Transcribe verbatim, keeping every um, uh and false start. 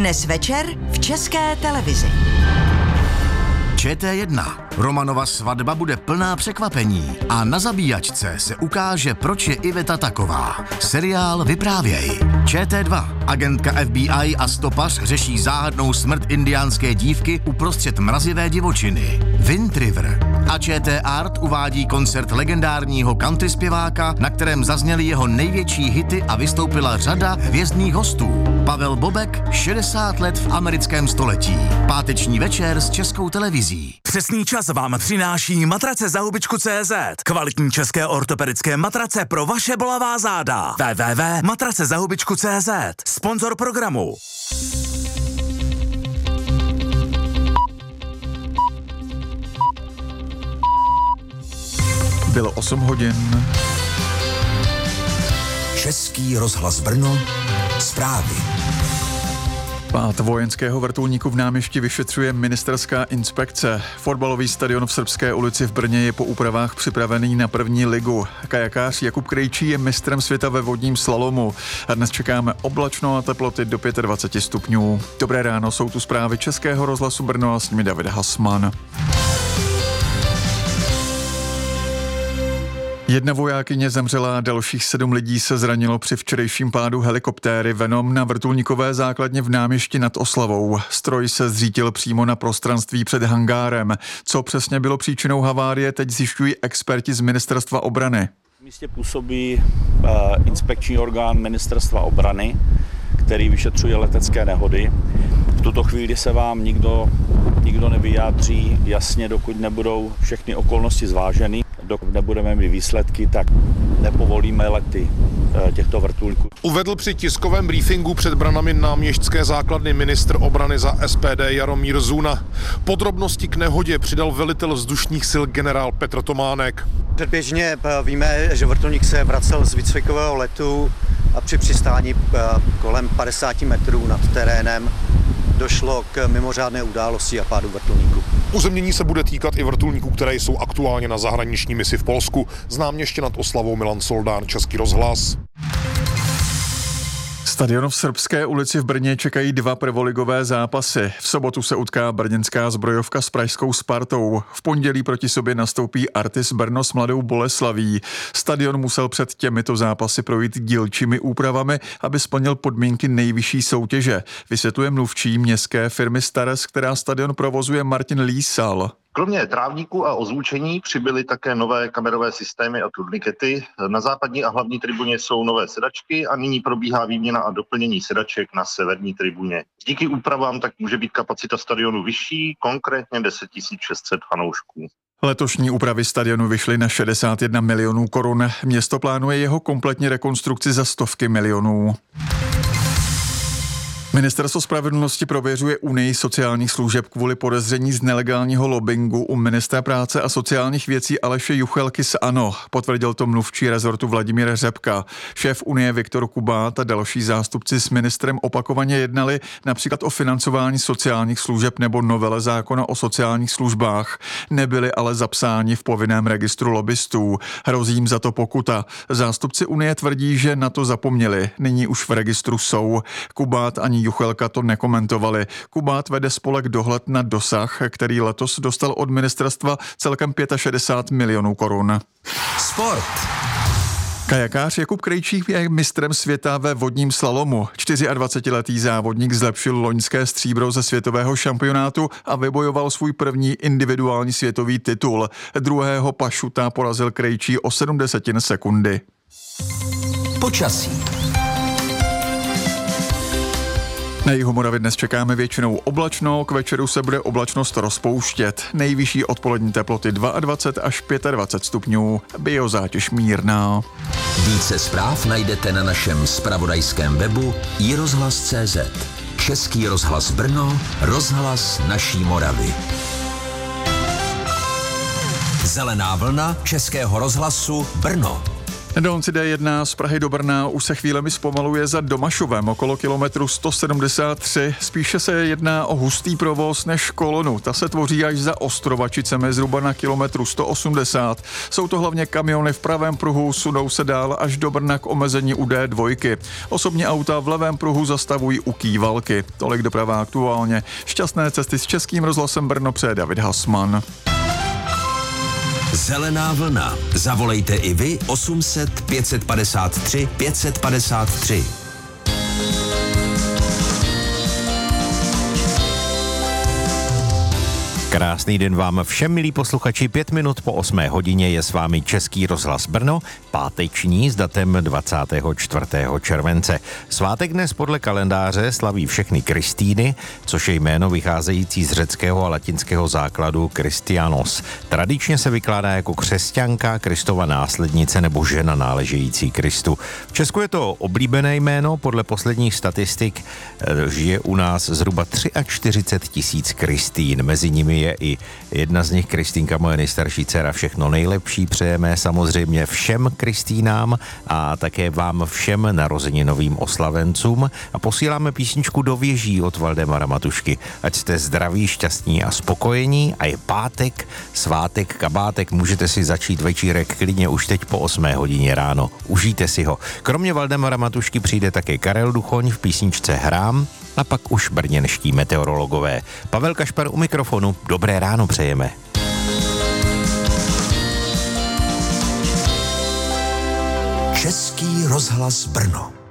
Dnes večer v České televizi. Č T jedna. Romanova svatba bude plná překvapení a na zabíjačce se ukáže, proč je Iveta taková. Seriál Vyprávěj. Č T dva. Agentka F B I a stopař řeší záhadnou smrt indiánské dívky uprostřed mrazivé divočiny. Wind River. A Č T Art uvádí koncert legendárního country zpěváka, na kterém zazněly jeho největší hity a vystoupila řada hvězdných hostů. Pavel Bobek, šedesát let v americkém století. Páteční večer s Českou televizí. Přesný čas vám přináší matrace za hubičku tečka cé zet. Kvalitní české ortopedické matrace pro vaše bolavá záda. w w w tečka matrace za hubičku tečka cé zet. Sponzor programu. Bylo osm hodin. Český rozhlas Brno. Zprávy. Pád vojenského vrtulníku v Náměšti vyšetřuje ministerská inspekce. Fotbalový stadion v Srbské ulici v Brně je po úpravách připravený na první ligu. Kajakář Jakub Krejčí je mistrem světa ve vodním slalomu. A dnes čekáme oblačno a teploty do dvacet pět stupňů. Dobré ráno, jsou tu zprávy Českého rozhlasu Brno a s nimi David Hasman. Jedna vojákyně zemřela a dalších sedm lidí se zranilo při včerejším pádu helikoptéry Venom na vrtulníkové základně v Náměšti nad Oslavou. Stroj se zřítil přímo na prostranství před hangárem. Co přesně bylo příčinou havárie, teď zjišťují experti z Ministerstva obrany. V místě působí uh, inspekční orgán Ministerstva obrany, který vyšetřuje letecké nehody. V tuto chvíli se vám nikdo, nikdo nevyjádří jasně, dokud nebudou všechny okolnosti zváženy. Dokud nebudeme mít výsledky, tak nepovolíme lety těchto vrtulníků. Uvedl při tiskovém briefingu před branami náměstské základny ministr obrany za S P D Jaromír Zuna. Podrobnosti k nehodě přidal velitel vzdušních sil generál Petr Tománek. Předběžně víme, že vrtulník se vracel z výcvikového letu a při přistání kolem padesát metrů nad terénem došlo k mimořádné události a pádu vrtulníku. Uzemnění se bude týkat i vrtulníků, které jsou aktuálně na zahraniční misi v Polsku. Z Náměště nad Oslavou Milan Soldán, Český rozhlas. Stadion v Srbské ulici v Brně čekají dva prvoligové zápasy. V sobotu se utká brněnská zbrojovka s pražskou Spartou. V pondělí proti sobě nastoupí Artis Brno s Mladou Boleslaví. Stadion musel před těmito zápasy projít dílčími úpravami, aby splnil podmínky nejvyšší soutěže. Vysvětluje mluvčí městské firmy Stares, která stadion provozuje, Martin Lísal. Kromě trávníků a ozvučení přibyly také nové kamerové systémy a turnikety. Na západní a hlavní tribuně jsou nové sedačky a nyní probíhá výměna a doplnění sedaček na severní tribuně. Díky úpravám tak může být kapacita stadionu vyšší, konkrétně deset tisíc šest set fanoušků. Letošní úpravy stadionu vyšly na šedesát jedna milionů korun. Město plánuje jeho kompletní rekonstrukci za stovky milionů. Ministerstvo spravedlnosti prověřuje Unii sociálních služeb kvůli podezření z nelegálního lobbingu u ministra práce a sociálních věcí Aleše Juchelky z ANO. Potvrdil to mluvčí rezortu Vladimír Řepka. Šéf Unie Viktor Kubát a další zástupci s ministrem opakovaně jednali například o financování sociálních služeb nebo novele zákona o sociálních službách. Nebyli ale zapsáni v povinném registru lobbystů. Hrozí jim za to pokuta. Zástupci Unie tvrdí, že na to zapomněli. Nyní už v registru jsou. Kubát ani Juchelka to nekomentovali. Kubát vede spolek Dohled na dosah, který letos dostal od ministerstva celkem šedesát pět milionů korun. Sport. Kajakář Jakub Krejčí je mistrem světa ve vodním slalomu. dvacetičtyřletý závodník zlepšil loňské stříbro ze světového šampionátu a vybojoval svůj první individuální světový titul. Druhého Pašuta porazil Krejčí o sedm desetin sekundy. Počasí. Na jihu Moravy dnes čekáme většinou oblačno, k večeru se bude oblačnost rozpouštět. Nejvyšší odpolední teploty dvacet dva až dvacet pět stupňů, biozátěž mírná. Více zpráv najdete na našem zpravodajském webu i rozhlas tečka cé zet. Český rozhlas Brno, rozhlas naší Moravy. Zelená vlna Českého rozhlasu Brno. Na dálnici D jedna z Prahy do Brna už se chvílemi zpomaluje za Domašovem okolo kilometru sto sedmdesát tři. Spíše se jedná o hustý provoz než kolonu. Ta se tvoří až za Ostrovačicemi zhruba na kilometru sto osmdesát. Jsou to hlavně kamiony v pravém pruhu, sunou se dál až do Brna k omezení u D dva. Osobní auta v levém pruhu zastavují u Kývalky. Tolik doprava aktuálně. Šťastné cesty s Českým rozhlasem Brno přeje David Hasman. Zelená vlna. Zavolejte i vy osm set pět padesát tři pět padesát tři. Krásný den vám všem, milí posluchači. Pět minut po osmé hodině je s vámi Český rozhlas Brno, páteční s datem dvacátého čtvrtého července. Svátek dnes podle kalendáře slaví všechny Kristýny, což je jméno vycházející z řeckého a latinského základu Christianos. Tradičně se vykládá jako křesťanka, Kristova následnice nebo žena náležející Kristu. V Česku je to oblíbené jméno, podle posledních statistik žije u nás zhruba čtyřicet tři tisíc Kristýn, mezi nimi je i jedna z nich, Kristýnka, moje nejstarší dcera. Všechno nejlepší přejeme samozřejmě všem Kristýnám a také vám všem narozeninovým oslavencům a posíláme písničku Do věží od Valdemara Matušky. Ať jste zdraví, šťastní a spokojení a je pátek, svátek, kabátek, můžete si začít večírek klidně už teď po osmé hodině ráno. Užijte si ho. Kromě Valdemara Matušky přijde také Karel Duchoň v písničce Hrám a pak už brněnští meteorologové. Pavel Kašpar u mikrofonu. Dobré ráno přejeme. Český rozhlas Brno.